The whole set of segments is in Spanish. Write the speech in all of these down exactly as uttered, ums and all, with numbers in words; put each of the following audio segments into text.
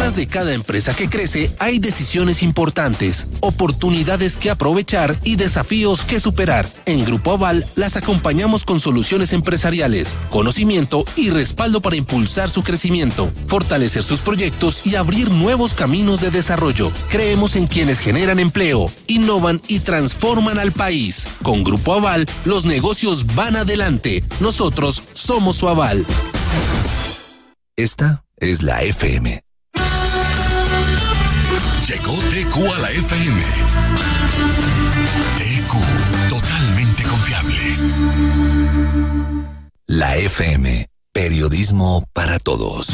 Detrás de cada empresa que crece hay decisiones importantes, oportunidades que aprovechar y desafíos que superar. En Grupo Aval las acompañamos con soluciones empresariales, conocimiento y respaldo para impulsar su crecimiento, fortalecer sus proyectos y abrir nuevos caminos de desarrollo. Creemos en quienes generan empleo, innovan y transforman al país. Con Grupo Aval, los negocios van adelante. Nosotros somos su aval. Esta es la F M. Llegó T Q a la F M. T Q, totalmente confiable. La F M, periodismo para todos.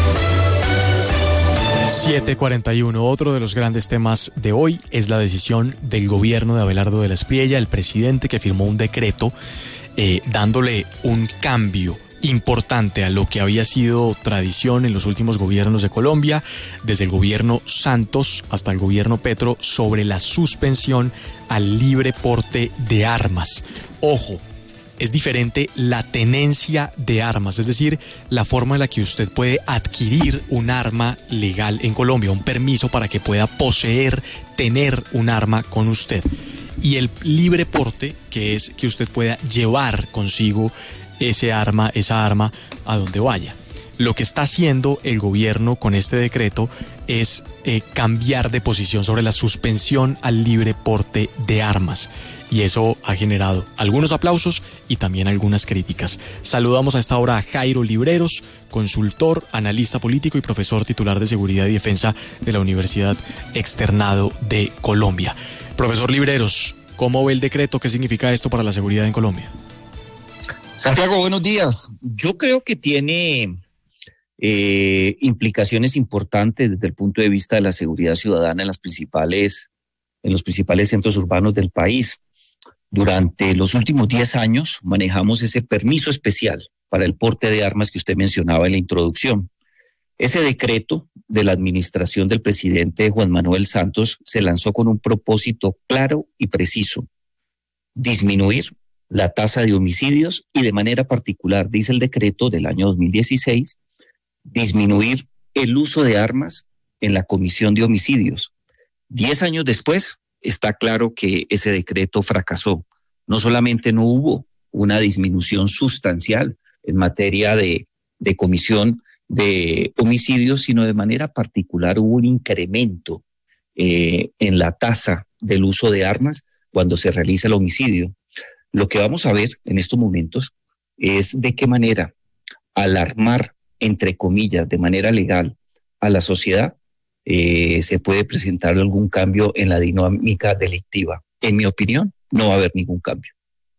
siete cuarenta y uno. Otro de los grandes temas de hoy es la decisión del gobierno de Abelardo de la Espriella, el presidente que firmó un decreto eh, dándole un cambio importante a lo que había sido tradición en los últimos gobiernos de Colombia, desde el gobierno Santos hasta el gobierno Petro, sobre la suspensión al libre porte de armas. Ojo, es diferente la tenencia de armas, es decir, la forma en la que usted puede adquirir un arma legal en Colombia, un permiso para que pueda poseer, tener un arma con usted. Y el libre porte, que es que usted pueda llevar consigo ese arma, esa arma a donde vaya. Lo que está haciendo el gobierno con este decreto es eh, cambiar de posición sobre la suspensión al libre porte de armas. Y eso ha generado algunos aplausos y también algunas críticas. Saludamos a esta hora a Jairo Libreros, consultor, analista político y profesor titular de Seguridad y Defensa de la Universidad Externado de Colombia. Profesor Libreros, ¿cómo ve el decreto? ¿Qué significa esto para la seguridad en Colombia? Santiago, buenos días. Yo creo que tiene eh, implicaciones importantes desde el punto de vista de la seguridad ciudadana en las principales, en los principales centros urbanos del país. Durante los últimos diez años manejamos ese permiso especial para el porte de armas que usted mencionaba en la introducción. Ese decreto de la administración del presidente Juan Manuel Santos se lanzó con un propósito claro y preciso: disminuir la tasa de homicidios y, de manera particular, dice el decreto del año dos mil dieciséis, disminuir el uso de armas en la comisión de homicidios. Diez años después, está claro que ese decreto fracasó. No solamente no hubo una disminución sustancial en materia de, de comisión de homicidios, sino de manera particular hubo un incremento eh, en la tasa del uso de armas cuando se realiza el homicidio. Lo que vamos a ver en estos momentos es de qué manera alarmar, entre comillas, de manera legal a la sociedad, eh, se puede presentar algún cambio en la dinámica delictiva. En mi opinión, no va a haber ningún cambio.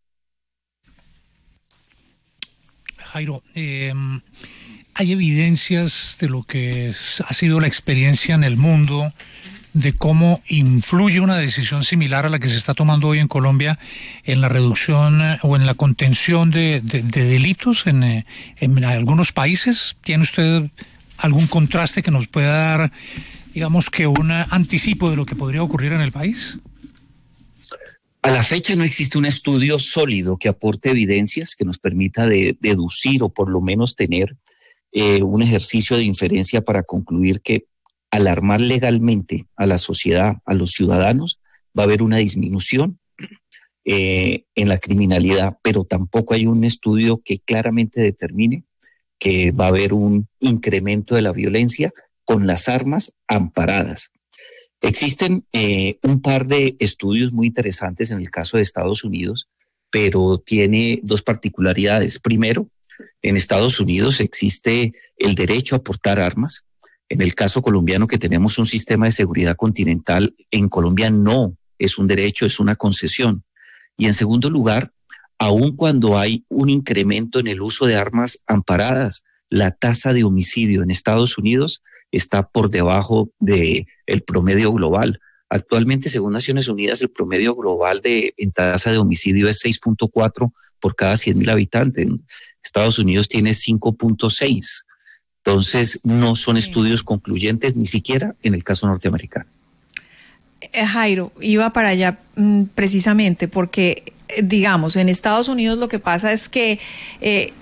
Jairo, eh, hay evidencias de lo que ha sido la experiencia en el mundo, de cómo influye una decisión similar a la que se está tomando hoy en Colombia en la reducción eh, o en la contención de, de, de delitos en, eh, en algunos países. ¿Tiene usted algún contraste que nos pueda dar, digamos, que un anticipo de lo que podría ocurrir en el país? A la fecha no existe un estudio sólido que aporte evidencias que nos permita de, deducir o por lo menos tener eh, un ejercicio de inferencia para concluir que alarmar legalmente a la sociedad, a los ciudadanos, va a haber una disminución eh, en la criminalidad, pero tampoco hay un estudio que claramente determine que va a haber un incremento de la violencia con las armas amparadas. Existen eh, un par de estudios muy interesantes en el caso de Estados Unidos, pero tiene dos particularidades. Primero, en Estados Unidos existe el derecho a portar armas. En el caso colombiano, que tenemos un sistema de seguridad continental, en Colombia no es un derecho, es una concesión. Y en segundo lugar, aun cuando hay un incremento en el uso de armas amparadas, la tasa de homicidio en Estados Unidos está por debajo del promedio global. Actualmente, según Naciones Unidas, el promedio global de, en tasa de homicidio es seis punto cuatro por cada cien mil habitantes. En Estados Unidos tiene cinco punto seis. Entonces, no son estudios concluyentes, ni siquiera en el caso norteamericano. Eh, Jairo, iba para allá mmm, precisamente porque, eh, digamos, en Estados Unidos lo que pasa es que eh,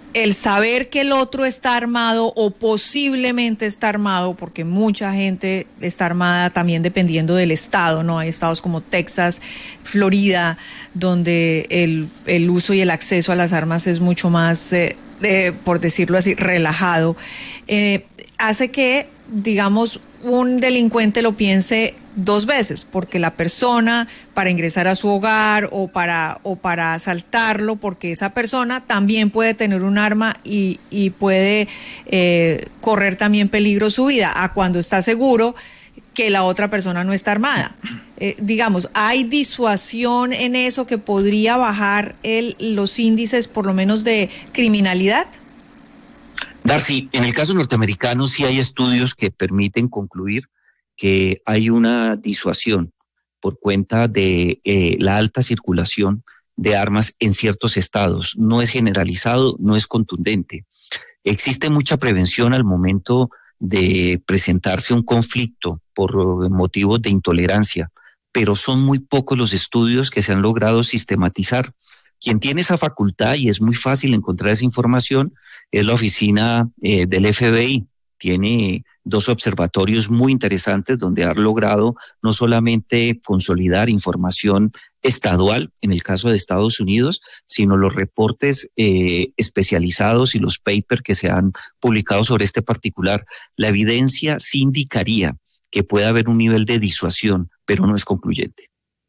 el saber que el otro está armado o posiblemente está armado, porque mucha gente está armada también dependiendo del estado, ¿no? Hay estados como Texas, Florida, donde el, el uso y el acceso a las armas es mucho más, eh, eh, por decirlo así, relajado. Eh, hace que, digamos, un delincuente lo piense dos veces, porque la persona para ingresar a su hogar o para o para asaltarlo, porque esa persona también puede tener un arma y, y puede eh, correr también peligro su vida, a cuando está seguro que la otra persona no está armada. Eh, digamos, ¿hay disuasión en eso que podría bajar el, los índices por lo menos de criminalidad? Darcy, en el caso norteamericano sí hay estudios que permiten concluir que hay una disuasión por cuenta de eh, la alta circulación de armas en ciertos estados. No es generalizado, no es contundente. Existe mucha prevención al momento de presentarse un conflicto por motivos de intolerancia, pero son muy pocos los estudios que se han logrado sistematizar. Quien tiene esa facultad, y es muy fácil encontrar esa información, es la oficina eh, del F B I. Tiene dos observatorios muy interesantes donde ha logrado no solamente consolidar información estadual, en el caso de Estados Unidos, sino los reportes eh, especializados y los papers que se han publicado sobre este particular. La evidencia sí indicaría que puede haber un nivel de disuasión, pero no es concluyente.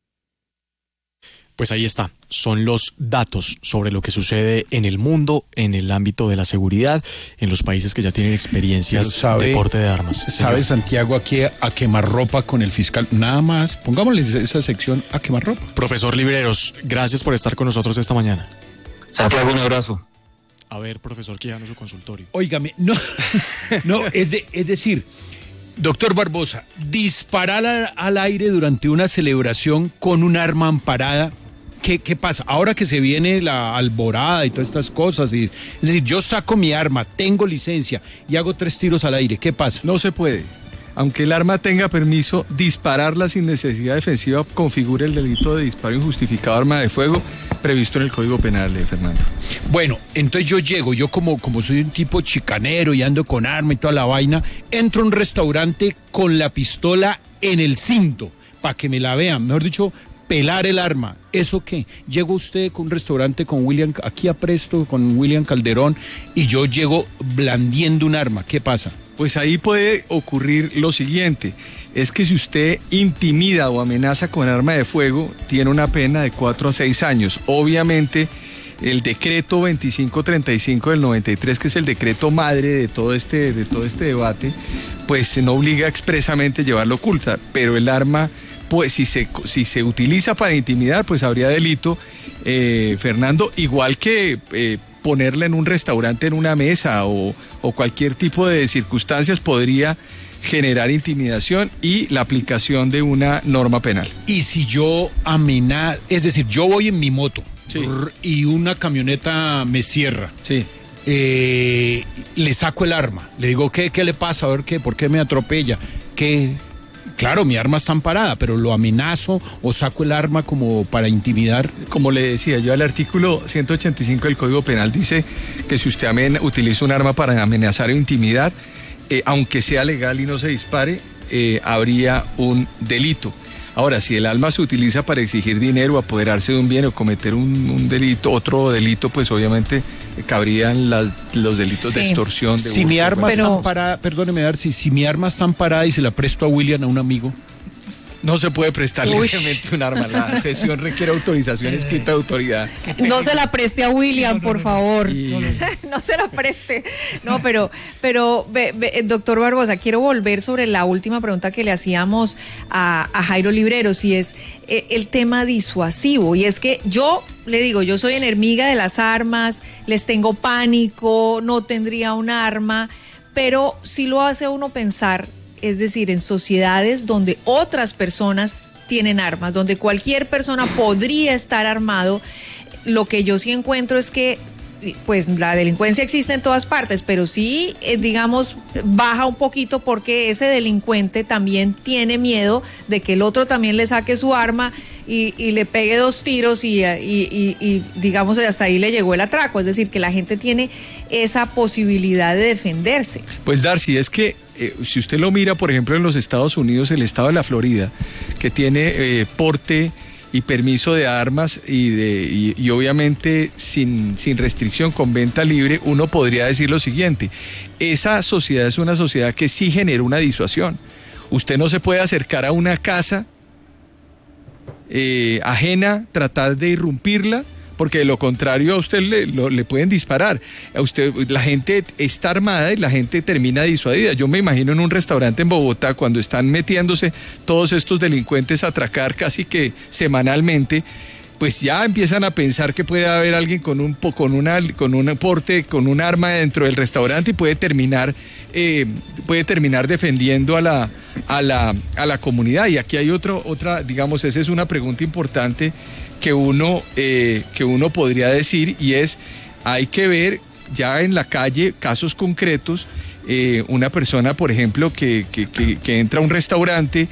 Pues ahí está, son los datos sobre lo que sucede en el mundo, en el ámbito de la seguridad, en los países que ya tienen experiencias sabe, de porte de armas. ¿Sabe, Santiago, aquí a, a quemarropa con el fiscal? Nada más, pongámosle esa sección a quemarropa. Profesor Libreros, gracias por estar con nosotros esta mañana. Santiago, un abrazo. A ver, profesor, que ya no es su consultorio. Óigame, no, no, es, de, es decir... Doctor Barbosa, disparar al, al aire durante una celebración con un arma amparada, ¿qué, qué pasa? Ahora que se viene la alborada y todas estas cosas, y, es decir, yo saco mi arma, tengo licencia y hago tres tiros al aire, ¿qué pasa? No se puede. Aunque el arma tenga permiso, dispararla sin necesidad defensiva configura el delito de disparo injustificado de arma de fuego previsto en el Código Penal, eh, Fernando. Bueno, entonces yo llego, yo como, como soy un tipo chicanero y ando con arma y toda la vaina, entro a un restaurante con la pistola en el cinto, para que me la vean, mejor dicho, pelar el arma. ¿Eso qué? Llegó usted con un restaurante con William, aquí a Presto, con William Calderón, y yo llego blandiendo un arma, ¿qué pasa? Pues ahí puede ocurrir lo siguiente, es que si usted intimida o amenaza con arma de fuego, tiene una pena de cuatro a seis años. Obviamente, el decreto veinticinco treinta y cinco del noventa y tres, que es el decreto madre de todo este, de todo este debate, pues no obliga expresamente a llevarlo oculta, pero el arma, pues si se, si se utiliza para intimidar, pues habría delito, eh, Fernando, igual que... Eh, ponerla en un restaurante en una mesa o, o cualquier tipo de circunstancias podría generar intimidación y la aplicación de una norma penal. Y si yo amenazo, es decir, yo voy en mi moto, sí, y una camioneta me cierra, sí, eh, le saco el arma, le digo, ¿qué, qué le pasa? A ver, ¿qué? ¿Por qué me atropella? ¿Qué? Claro, mi arma está amparada, pero lo amenazo o saco el arma como para intimidar. Como le decía yo, el artículo ciento ochenta y cinco del Código Penal dice que si usted amen- utiliza un arma para amenazar o intimidar, eh, aunque sea legal y no se dispare, eh, habría un delito. Ahora, si el arma se utiliza para exigir dinero, apoderarse de un bien o cometer un, un delito, otro delito, pues obviamente eh, cabrían las, los delitos sí. de extorsión. De si mi arma pero... está amparada, perdóneme, Darcy, si mi arma está amparada y se la presto a William, a un amigo. No se puede prestar libremente un arma. La sesión requiere autorización escrita de autoridad. No se la preste a William, no, no, por no, favor. Y... no se la preste. No, pero, pero be, be, doctor Barbosa, quiero volver sobre la última pregunta que le hacíamos a, a Jairo Libreros, y es eh, el tema disuasivo. Y es que yo le digo, yo soy enemiga de las armas, les tengo pánico, no tendría un arma, pero sí lo hace uno pensar. Es decir, en sociedades donde otras personas tienen armas, donde cualquier persona podría estar armado, lo que yo sí encuentro es que pues la delincuencia existe en todas partes, pero sí, eh, digamos, baja un poquito porque ese delincuente también tiene miedo de que el otro también le saque su arma y, y le pegue dos tiros y, y, y, y digamos hasta ahí le llegó el atraco. Es decir, que la gente tiene esa posibilidad de defenderse. Pues Darcy, es que eh, si usted lo mira, por ejemplo, en los Estados Unidos, el estado de la Florida, que tiene eh, porte y permiso de armas y de y, y obviamente sin, sin restricción, con venta libre, uno podría decir lo siguiente: esa sociedad es una sociedad que sí genera una disuasión. Usted no se puede acercar a una casa eh, ajena, tratar de irrumpirla, porque de lo contrario a usted le, lo, le pueden disparar. A usted, la gente está armada y la gente termina disuadida. Yo me imagino en un restaurante en Bogotá, cuando están metiéndose todos estos delincuentes a atracar casi que semanalmente, pues ya empiezan a pensar que puede haber alguien con un con una con un porte, con un arma dentro del restaurante y puede terminar eh, puede terminar defendiendo a la a la a la comunidad. Y aquí hay otro otra, digamos, esa es una pregunta importante que uno eh, que uno podría decir, y es: hay que ver ya en la calle casos concretos. Eh, una persona, por ejemplo, que, que, que, que entra a un restaurante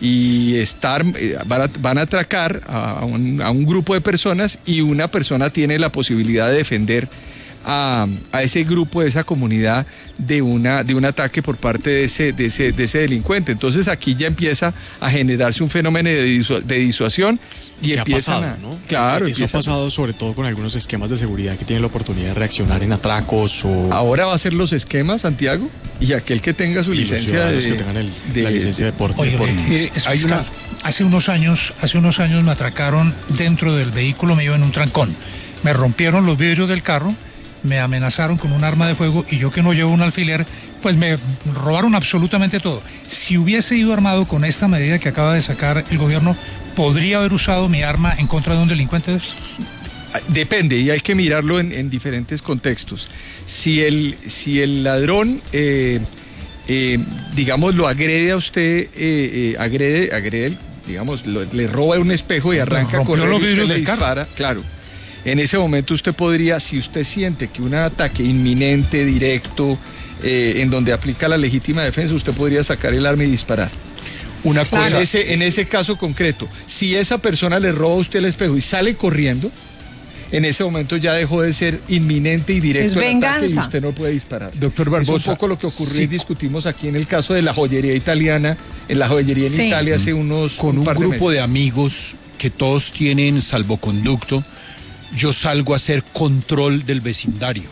y estar, eh, van, a, van a atracar a un, a un grupo de personas, y una persona tiene la posibilidad de defender a, a ese grupo, de esa comunidad, de una de un ataque por parte de ese de ese de ese delincuente. Entonces aquí ya empieza a generarse un fenómeno de, disu, de disuasión y ¿Qué empiezan ha pasado, a, ¿no? Claro, eso ha pasado sobre todo con algunos esquemas de seguridad que tienen la oportunidad de reaccionar en atracos o ahora va a ser los esquemas, Santiago, y aquel que tenga su y licencia los de, que tengan el, de la licencia de porte. Oye, de eh, es hay una, hace unos años, hace unos años me atracaron dentro del vehículo mío en un trancón. Me rompieron los vidrios del carro, me amenazaron con un arma de fuego, y yo, que no llevo un alfiler, pues me robaron absolutamente todo. Si hubiese ido armado con esta medida que acaba de sacar el gobierno, ¿podría haber usado mi arma en contra de un delincuente? Depende, y hay que mirarlo en, en diferentes contextos. Si el, si el ladrón, eh, eh, digamos, lo agrede a usted, eh, eh, agrede, agrede, digamos, lo, le roba un espejo y arranca a correr, y usted le dispara, claro. En ese momento usted podría, si usted siente que un ataque inminente, directo, eh, en donde aplica la legítima defensa, usted podría sacar el arma y disparar. Una claro. cosa, en ese, en ese caso concreto, si esa persona le roba a usted el espejo y sale corriendo, en ese momento ya dejó de ser inminente y directo el ataque, y usted no puede disparar. Doctor Barbosa, es un poco lo que ocurrió, sí, y discutimos aquí en el caso de la joyería italiana, en la joyería en sí. Italia hace unos con un, un grupo de, de amigos que todos tienen salvoconducto. Yo salgo a hacer control del vecindario.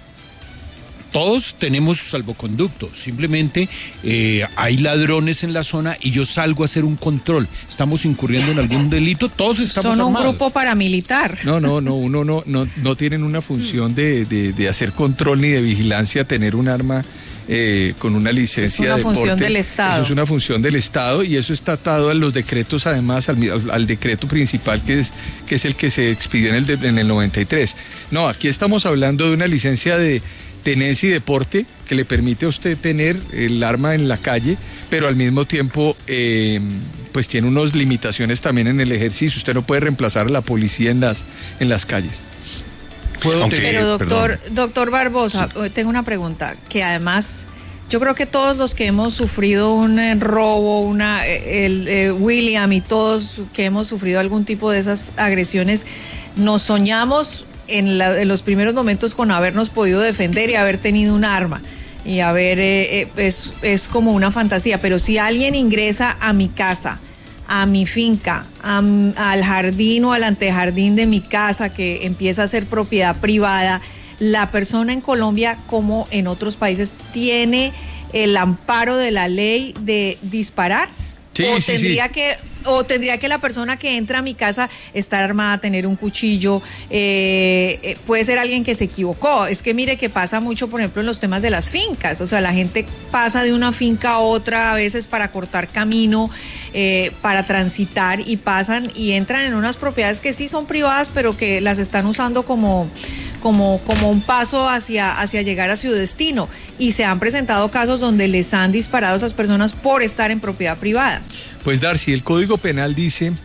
Todos tenemos salvoconducto, simplemente eh, hay ladrones en la zona y yo salgo a hacer un control. Estamos incurriendo en algún delito, todos estamos Son un armados. grupo paramilitar. No, no, no, uno no, no, no tienen una función de, de, de hacer control ni de vigilancia, tener un arma eh, con una licencia de porte. Es una función del Estado. Eso es una función del Estado, y eso está atado a los decretos, además, al, al, al decreto principal que es, que es el que se expidió en el, de, en el noventa y tres. No, aquí estamos hablando de una licencia de tenencia y deporte que le permite a usted tener el arma en la calle, pero al mismo tiempo eh, pues tiene unas limitaciones también en el ejercicio. Usted no puede reemplazar a la policía en las en las calles. ¿Puedo tener, pero doctor, perdón. doctor Barbosa, sí. Tengo una pregunta, que además yo creo que todos los que hemos sufrido un eh, robo, una el eh, William y todos que hemos sufrido algún tipo de esas agresiones, nos soñamos En, la, en los primeros momentos con habernos podido defender y haber tenido un arma y haber eh, eh, es, es como una fantasía. Pero si alguien ingresa a mi casa, a mi finca, a, al jardín o al antejardín de mi casa, que empieza a ser propiedad privada, la persona en Colombia, como en otros países, tiene el amparo de la ley de disparar. Sí, o sí, tendría sí. que o tendría que la persona que entra a mi casa estar armada, tener un cuchillo, eh, eh, puede ser alguien que se equivocó. Es que mire que pasa mucho, por ejemplo, en los temas de las fincas. O sea, la gente pasa de una finca a otra a veces para cortar camino, eh, para transitar, y pasan y entran en unas propiedades que sí son privadas, pero que las están usando como como como un paso hacia hacia llegar a su destino, y se han presentado casos donde les han disparado a esas personas por estar en propiedad privada. Pues Darcy, el Código Penal dice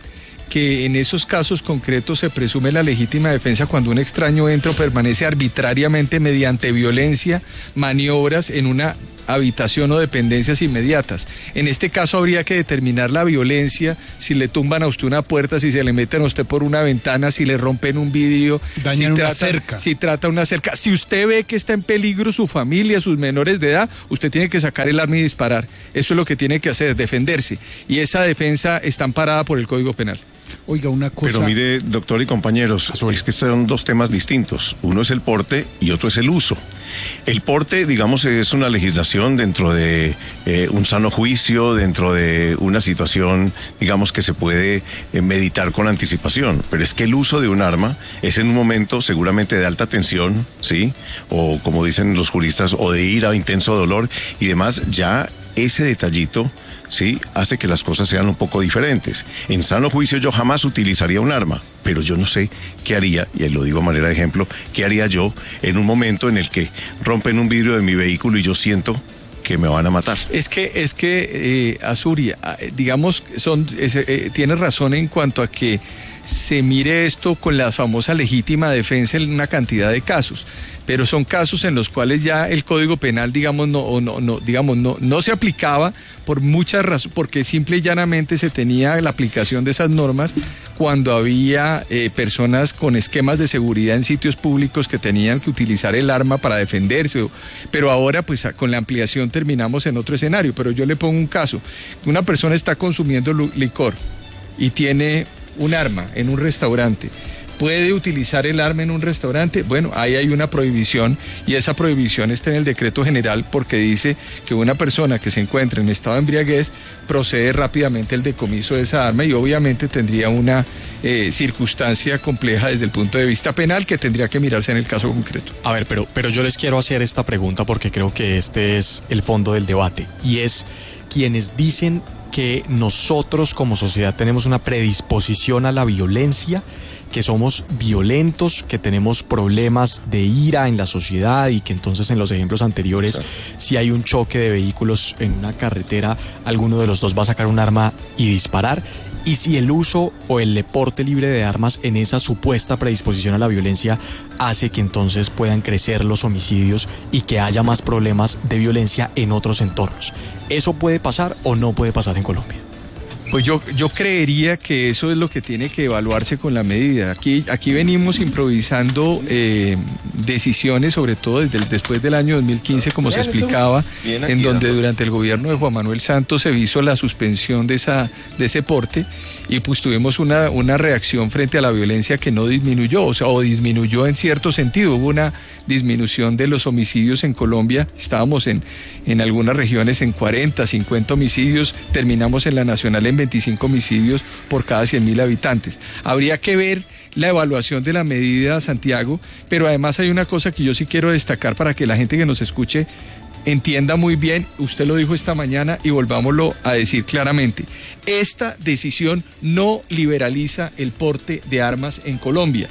que en esos casos concretos se presume la legítima defensa cuando un extraño entra o permanece arbitrariamente mediante violencia, maniobras en una habitación o dependencias inmediatas. En este caso habría que determinar la violencia, si le tumban a usted una puerta, si se le meten a usted por una ventana, si le rompen un vidrio, dañan si una tratan, cerca. si trata una cerca. Si usted ve que está en peligro su familia, sus menores de edad, usted tiene que sacar el arma y disparar. Eso es lo que tiene que hacer, defenderse. Y esa defensa está amparada por el Código Penal. Oiga, una cosa... Pero mire, doctor y compañeros, Azul. es que son dos temas distintos. Uno es el porte y otro es el uso. El porte, digamos, es una legislación dentro de eh, un sano juicio, dentro de una situación, digamos, que se puede eh, meditar con anticipación. Pero es que el uso de un arma es en un momento seguramente de alta tensión, ¿sí? O como dicen los juristas, o de ira, intenso dolor y demás. Ya ese detallito, sí, hace que las cosas sean un poco diferentes. En sano juicio yo jamás utilizaría un arma, pero yo no sé qué haría, y lo digo a manera de ejemplo, qué haría yo en un momento en el que rompen un vidrio de mi vehículo y yo siento que me van a matar. Es que, es que eh, Azuri, digamos, son, es, eh, tiene razón en cuanto a que se mire esto con la famosa legítima defensa en una cantidad de casos. Pero son casos en los cuales ya el Código Penal, digamos, no, no, no, digamos, no, no se aplicaba por muchas razones, porque simple y llanamente se tenía la aplicación de esas normas cuando había eh, personas con esquemas de seguridad en sitios públicos que tenían que utilizar el arma para defenderse. Pero ahora, pues, con la ampliación terminamos en otro escenario. Pero yo le pongo un caso. Una persona está consumiendo licor y tiene un arma en un restaurante. ¿Puede utilizar el arma en un restaurante? Bueno, ahí hay una prohibición y esa prohibición está en el decreto general porque dice que una persona que se encuentra en estado de embriaguez procede rápidamente el decomiso de esa arma y obviamente tendría una eh, circunstancia compleja desde el punto de vista penal que tendría que mirarse en el caso concreto. A ver, pero, pero yo les quiero hacer esta pregunta porque creo que este es el fondo del debate y es quienes dicen que nosotros como sociedad tenemos una predisposición a la violencia, que somos violentos, que tenemos problemas de ira en la sociedad y que entonces en los ejemplos anteriores, claro, si hay un choque de vehículos en una carretera, alguno de los dos va a sacar un arma y disparar. Y si el uso o el porte libre de armas en esa supuesta predisposición a la violencia hace que entonces puedan crecer los homicidios y que haya más problemas de violencia en otros entornos. ¿Eso puede pasar o no puede pasar en Colombia? Pues yo, yo creería que eso es lo que tiene que evaluarse con la medida. Aquí, aquí venimos improvisando eh, decisiones, sobre todo desde el, después del año dos mil quince, como se explicaba, en donde durante el gobierno de Juan Manuel Santos se hizo la suspensión de, esa, de ese porte y pues tuvimos una, una reacción frente a la violencia que no disminuyó, o sea, o disminuyó en cierto sentido. Hubo una disminución de los homicidios en Colombia, estábamos en, en algunas regiones en cuarenta, cincuenta homicidios, terminamos en la nacional en veinticinco homicidios por cada cien mil habitantes. Habría que ver la evaluación de la medida, Santiago, pero además hay una cosa que yo sí quiero destacar para que la gente que nos escuche entienda muy bien, usted lo dijo esta mañana y volvámoslo a decir claramente, esta decisión no liberaliza el porte de armas en Colombia.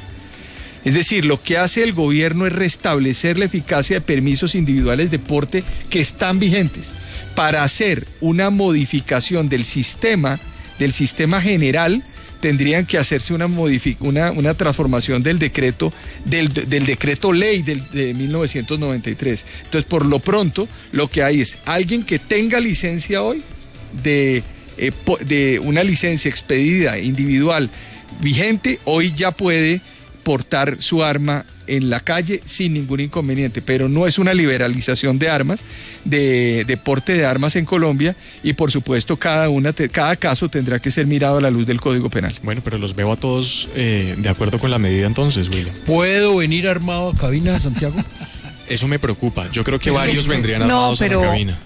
Es decir, lo que hace el gobierno es restablecer la eficacia de permisos individuales de porte que están vigentes para hacer una modificación del sistema, del sistema general. Tendrían que hacerse una, modific- una, una transformación del decreto, del, del decreto ley del, de mil novecientos noventa y tres. Entonces, por lo pronto, lo que hay es alguien que tenga licencia hoy, de, eh, de una licencia expedida individual vigente, hoy ya puede portar su arma en la calle sin ningún inconveniente, pero no es una liberalización de armas, de, de porte de armas en Colombia, y por supuesto cada una, te, cada caso tendrá que ser mirado a la luz del Código Penal. Bueno, pero los veo a todos eh, de acuerdo con la medida entonces, William. ¿Puedo venir armado a cabina, Santiago? Eso me preocupa, yo creo que varios vendrían armados no, pero, a la cabina.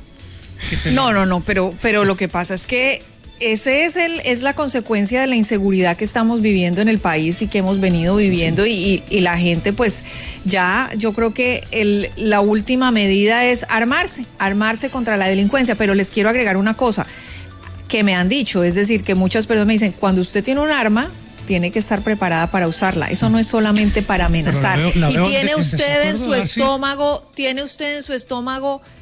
No, no, no, pero, pero lo que pasa es que ese es el es la consecuencia de la inseguridad que estamos viviendo en el país y que hemos venido viviendo, sí. y, y la gente pues ya, yo creo que el, la última medida es armarse, armarse contra la delincuencia, pero les quiero agregar una cosa que me han dicho, es decir, que muchas personas me dicen, cuando usted tiene un arma, tiene que estar preparada para usarla, eso no es solamente para amenazar, la veo, la y veo tiene usted en su estómago, ¿sí? tiene usted en su estómago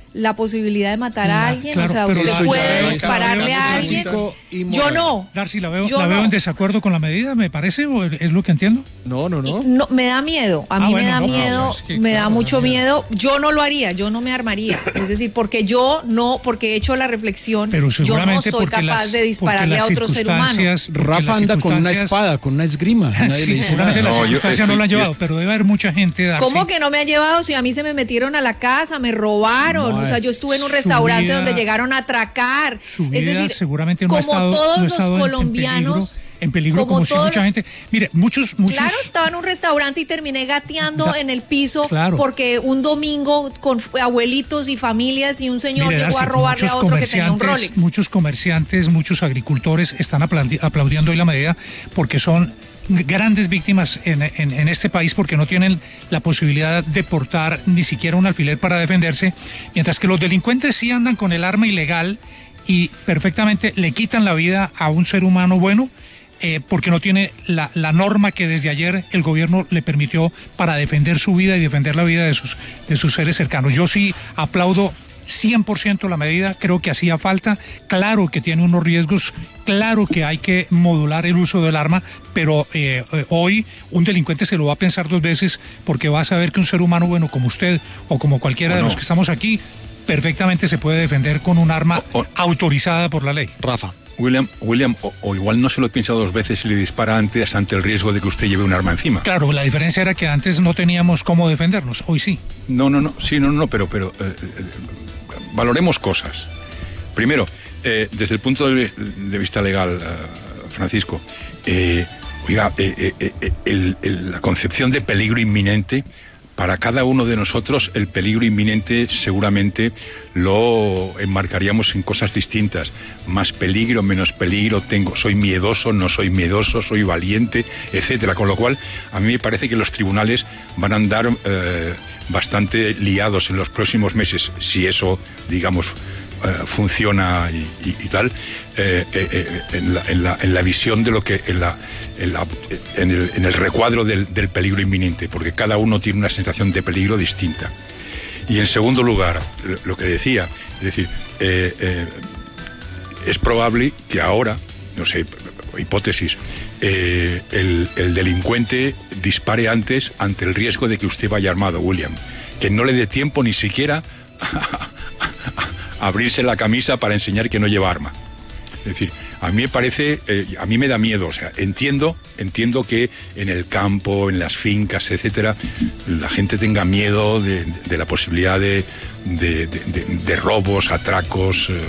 la posibilidad de matar no, a alguien, claro, o sea, pero usted la, puede dispararle a alguien. Yo no. Darcy, ¿la veo, Yo la no. veo en desacuerdo con la medida, me parece, o es lo que entiendo? No, no, no. No, me da miedo, a Ah, mí bueno, me da no, miedo, no, es que, me claro, da mucho da miedo. miedo. Yo no lo haría, yo no me armaría. Es decir, porque yo no, porque he hecho la reflexión, Pero yo no seguramente soy porque capaz las- de dispararle porque a las otro ser humano. circunstancias- porque Rafa las anda con una circunstancias- espada, con una esgrima. Nadie Sí, le dice seguramente nada. las No, yo circunstancias no estoy- lo han yo llevado, est- pero debe haber mucha gente, Darcy. ¿Cómo que no me ha llevado si a mí se me metieron a la casa, me robaron? No, o sea, yo estuve en un su restaurante vida- donde llegaron a atracar. Su Es vida decir, seguramente no ha como estado, todos no ha los estado en- colombianos, en peligro, en peligro como como, si todos mucha los- gente. Mire, muchos, muchos. Claro, estaba en un restaurante y terminé gateando Da- en el piso Claro. porque un domingo con abuelitos y familias y un señor Mire, llegó a Darcy, robarle a muchos otro que tenía un comerciantes- Rolex. Muchos comerciantes, muchos agricultores están aplaudi- aplaudiendo hoy la medida porque son grandes víctimas en, en- en este país porque no tienen la posibilidad de portar ni siquiera un alfiler para defenderse, mientras que los delincuentes sí andan con el arma ilegal y perfectamente le quitan la vida a un ser humano bueno eh, porque no tiene la, la norma que desde ayer el gobierno le permitió para defender su vida y defender la vida de sus, de sus seres cercanos. Yo sí aplaudo cien por ciento la medida, creo que hacía falta, claro que tiene unos riesgos, claro que hay que modular el uso del arma, pero eh, eh, hoy un delincuente se lo va a pensar dos veces porque va a saber que un ser humano bueno como usted o como cualquiera de no. los que estamos aquí perfectamente se puede defender con un arma O- o- autorizada por la ley. Rafa. William, William o, o igual no se lo piensa dos veces y le dispara antes ante el riesgo de que usted lleve un arma encima. Claro, la diferencia era que antes no teníamos cómo defendernos, hoy sí. No, no, no, sí, no, no, pero, pero eh, eh, valoremos cosas. Primero, eh, desde el punto de, de vista legal, eh, Francisco, eh, oiga, eh, eh, eh, el- el- la concepción de peligro inminente, para cada uno de nosotros el peligro inminente seguramente lo enmarcaríamos en cosas distintas. Más peligro, menos peligro, tengo, soy miedoso, no soy miedoso, soy valiente, etcétera. Con lo cual, a mí me parece que los tribunales van a andar eh, bastante liados en los próximos meses, si eso, digamos, eh, funciona y, y- y tal, eh, eh, eh, en, la, en, la, en la visión de lo que, en, la, en, la, en, el, en el recuadro del, del peligro inminente, porque cada uno tiene una sensación de peligro distinta. Y en segundo lugar, lo que decía, es decir, eh, eh, es probable que ahora, no sé, hipótesis, eh, el, el delincuente dispare antes ante el riesgo de que usted vaya armado, William, que no le dé tiempo ni siquiera a abrirse la camisa para enseñar que no lleva arma. Es decir, a mí me parece, eh, a mí me da miedo, o sea, entiendo, entiendo que en el campo, en las fincas, etcétera, la gente tenga miedo de, de la posibilidad de, de, de, de, de robos, atracos, eh,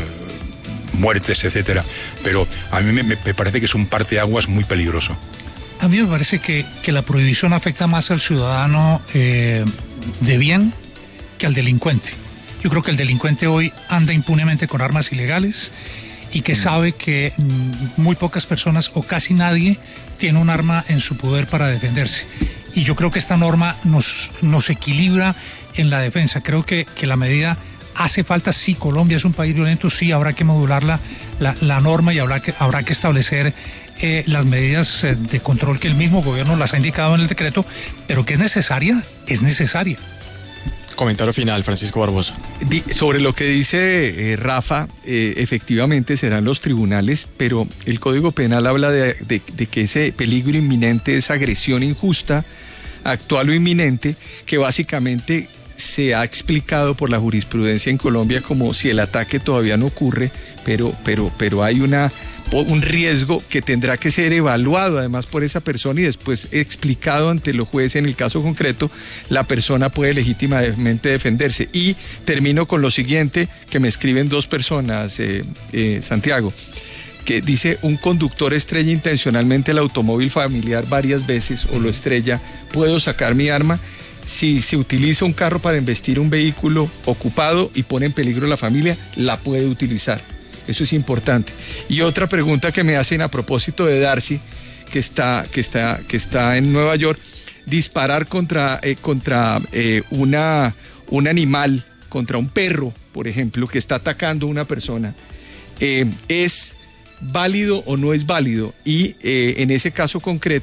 muertes, etcétera. Pero a mí me, me parece que es un parteaguas muy peligroso. A mí me parece que, que la prohibición afecta más al ciudadano eh, de bien que al delincuente. Yo creo que el delincuente hoy anda impunemente con armas ilegales y que sabe que mm, muy pocas personas o casi nadie tiene un arma en su poder para defenderse. Y yo creo que esta norma nos, nos equilibra en la defensa. Creo que, que la medida hace falta. Sí, Colombia es un país violento, sí, habrá que modular la, la, la norma y habrá que, habrá que establecer eh, las medidas eh, de control que el mismo gobierno las ha indicado en el decreto, pero que es necesaria, es necesaria. Comentario final, Francisco Barbosa. Di- sobre lo que dice eh, Rafa, eh, efectivamente serán los tribunales, pero el Código Penal habla de, de- de que ese peligro inminente es agresión injusta, actual o inminente, que básicamente se ha explicado por la jurisprudencia en Colombia como si el ataque todavía no ocurre, pero, pero, pero hay una, un riesgo que tendrá que ser evaluado además por esa persona y después explicado ante los jueces. En el caso concreto, la persona puede legítimamente defenderse. Y termino con lo siguiente, que me escriben dos personas, eh, eh, Santiago, que dice: un conductor estrella intencionalmente el automóvil familiar varias veces o lo estrella, ¿puedo sacar mi arma? Si se utiliza un carro para embestir un vehículo ocupado y pone en peligro a la familia, la puede utilizar. Eso es importante. Y otra pregunta que me hacen a propósito de Darcy, que está, que está, que está en Nueva York: disparar contra, eh, contra eh, una, un animal, contra un perro, por ejemplo, que está atacando a una persona, eh, ¿es válido o no es válido? Y eh, en ese caso concreto,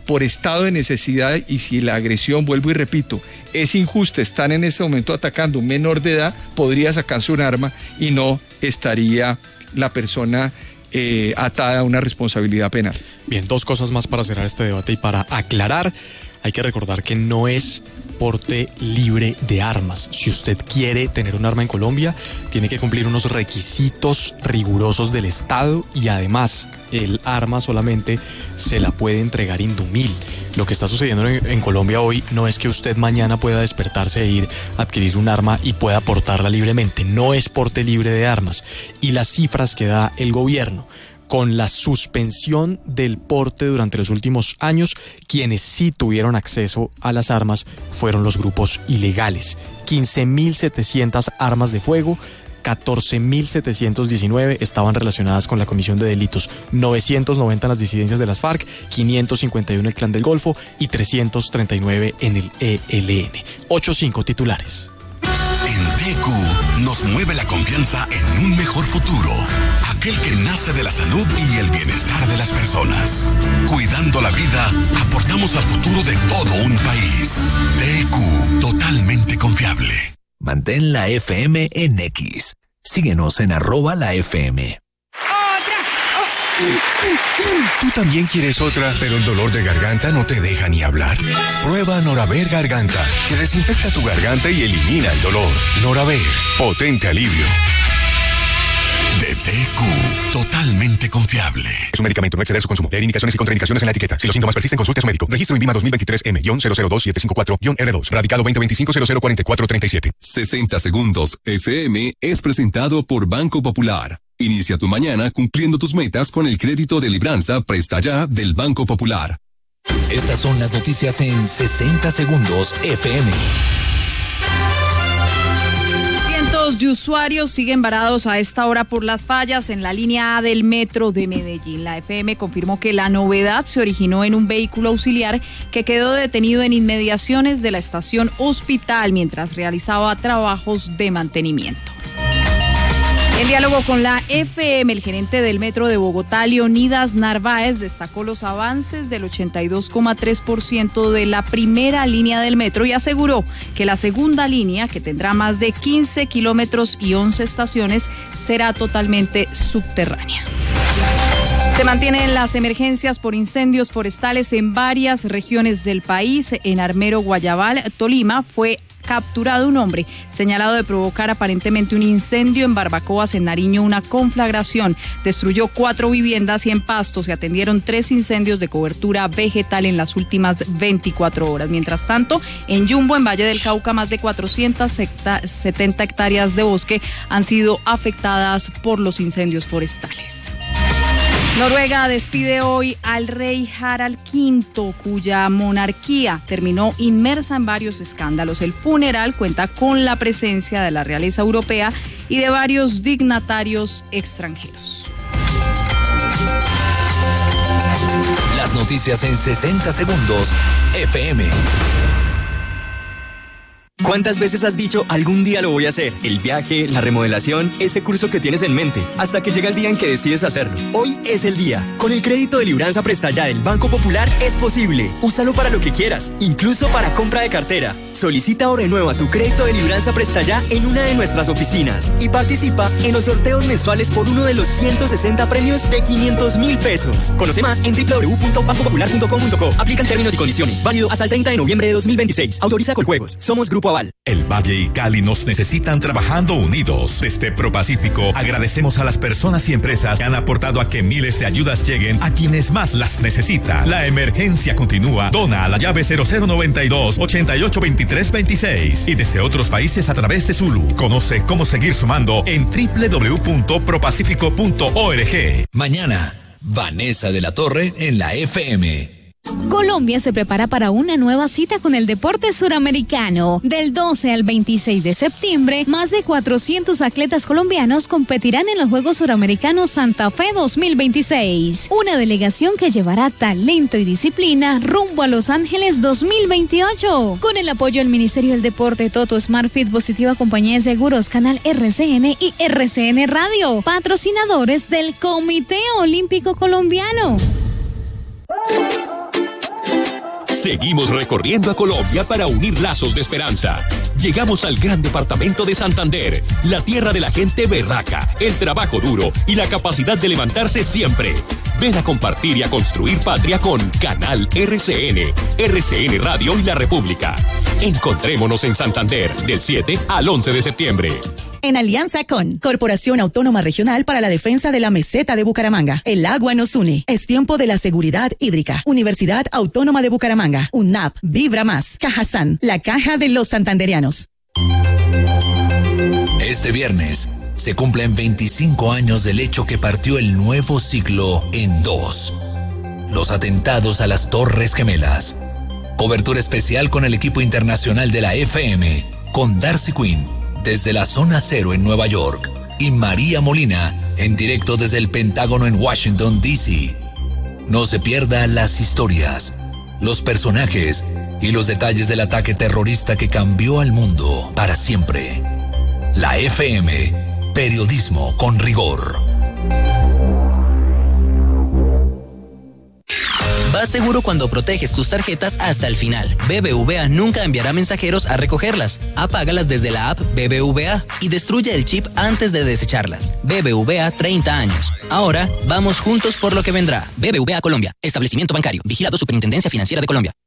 por estado de necesidad, y si la agresión, vuelvo y repito, es injusta, están en este momento atacando a un menor de edad, podría sacarse un arma y no estaría la persona eh, atada a una responsabilidad penal. Bien, dos cosas más para cerrar este debate y para aclarar. Hay que recordar que no es porte libre de armas. Si usted quiere tener un arma en Colombia, tiene que cumplir unos requisitos rigurosos del Estado, y además el arma solamente se la puede entregar indumil. Lo que está sucediendo en, en Colombia hoy no es que usted mañana pueda despertarse e ir a adquirir un arma y pueda portarla libremente. No es porte libre de armas. Y las cifras que da el gobierno, con la suspensión del porte durante los últimos años, quienes sí tuvieron acceso a las armas fueron los grupos ilegales. quince mil setecientas armas de fuego, catorce mil setecientos diecinueve estaban relacionadas con la comisión de delitos, novecientos noventa en las disidencias de las FARC, quinientos cincuenta y uno en el Clan del Golfo y trescientos treinta y nueve en el E L N. ocho cinco titulares. En D Q nos mueve la confianza en un mejor futuro, aquel que nace de la salud y el bienestar de las personas. Cuidando la vida, aportamos al futuro de todo un país. D Q, totalmente confiable. Mantén la F M en X. Síguenos en arroba la F M. ¿Tú también quieres otra, pero el dolor de garganta no te deja ni hablar? Prueba Noraver Garganta, que desinfecta tu garganta y elimina el dolor. Noraver, potente alivio. De D Q, totalmente confiable. Es un medicamento, no exceder su consumo. Leer indicaciones y contraindicaciones en la etiqueta. Si los síntomas persisten, consulte a su médico. Registro INVIMA dos mil veintitrés M cero cero dos siete cinco cuatro R dos. Radicado veinte veinticinco cero cero cuarenta y cuatro treinta y siete. sesenta segundos F M es presentado por Banco Popular. Inicia tu mañana cumpliendo tus metas con el crédito de libranza Presta Ya del Banco Popular. Estas son las noticias en sesenta segundos F M. Cientos de usuarios siguen varados a esta hora por las fallas en la línea A del metro de Medellín. La F M confirmó que la novedad se originó en un vehículo auxiliar que quedó detenido en inmediaciones de la estación Hospital mientras realizaba trabajos de mantenimiento. En diálogo con la F M, el gerente del Metro de Bogotá, Leonidas Narváez, destacó los avances del ochenta y dos coma tres por ciento de la primera línea del metro y aseguró que la segunda línea, que tendrá más de quince kilómetros y once estaciones, será totalmente subterránea. Se mantienen las emergencias por incendios forestales en varias regiones del país. En Armero, Guayabal, Tolima, fue capturado un hombre señalado de provocar aparentemente un incendio. En Barbacoas, en Nariño, una conflagración destruyó cuatro viviendas y en Pasto se atendieron tres incendios de cobertura vegetal en las últimas veinticuatro horas. Mientras tanto, en Yumbo, en Valle del Cauca, más de cuatrocientas setenta hectáreas de bosque han sido afectadas por los incendios forestales. Noruega despide hoy al rey Harald quinto, cuya monarquía terminó inmersa en varios escándalos. El funeral cuenta con la presencia de la realeza europea y de varios dignatarios extranjeros. Las noticias en sesenta segundos F M. ¿Cuántas veces has dicho algún día lo voy a hacer? El viaje, la remodelación, ese curso que tienes en mente, hasta que llega el día en que decides hacerlo. Hoy es el día. Con el crédito de libranza Presta Ya del Banco Popular es posible. Úsalo para lo que quieras, incluso para compra de cartera. Solicita o renueva tu crédito de libranza Presta Ya en una de nuestras oficinas y participa en los sorteos mensuales por uno de los ciento sesenta premios de quinientos mil pesos. Conoce más en doble u doble u doble u punto banco popular punto com punto co. Aplican términos y condiciones. Válido hasta el treinta de noviembre de dos mil veintiséis. Autoriza Coljuegos. Somos Grupo Aval. El Valle y Cali nos necesitan trabajando unidos. Desde ProPacífico agradecemos a las personas y empresas que han aportado a que miles de ayudas lleguen a quienes más las necesitan. La emergencia continúa. Dona a la llave cero cero noventa y dos, ochenta y ocho veintitrés veintiséis y desde otros países a través de Zulu. Conoce cómo seguir sumando en doble u doble u doble u punto propacífico punto org. Mañana, Vanessa de la Torre en la F M. Colombia se prepara para una nueva cita con el deporte suramericano. Del doce al veintiséis de septiembre, más de cuatrocientos atletas colombianos competirán en los Juegos Suramericanos Santa Fe dos mil veintiséis. Una delegación que llevará talento y disciplina rumbo a Los Ángeles dos mil veintiocho. Con el apoyo del Ministerio del Deporte, Toto, SmartFit, Positiva Compañía de Seguros, Canal R C N y R C N Radio. Patrocinadores del Comité Olímpico Colombiano. Seguimos recorriendo a Colombia para unir lazos de esperanza. Llegamos al gran departamento de Santander, la tierra de la gente berraca, el trabajo duro y la capacidad de levantarse siempre. Ven a compartir y a construir patria con Canal R C N, R C N Radio y La República. Encontrémonos en Santander del siete al once de septiembre. En alianza con Corporación Autónoma Regional para la Defensa de la Meseta de Bucaramanga. El agua nos une. Es tiempo de la seguridad hídrica. Universidad Autónoma de Bucaramanga. UNAP. Vibra Más. Cajazán. La caja de los santandereanos. Este viernes se cumplen veinticinco años del hecho que partió el nuevo siglo en dos. Los atentados a las Torres Gemelas. Cobertura especial con el equipo internacional de la F M, con Darcy Quinn desde la Zona Cero en Nueva York y María Molina en directo desde el Pentágono en Washington, D C. No se pierda las historias, los personajes y los detalles del ataque terrorista que cambió al mundo para siempre. La F M, periodismo con rigor. Vas seguro cuando proteges tus tarjetas hasta el final. B B V A nunca enviará mensajeros a recogerlas. Apágalas desde la app B B V A y destruye el chip antes de desecharlas. B B V A treinta años. Ahora vamos juntos por lo que vendrá. B B V A Colombia. Establecimiento bancario. Vigilado Superintendencia Financiera de Colombia.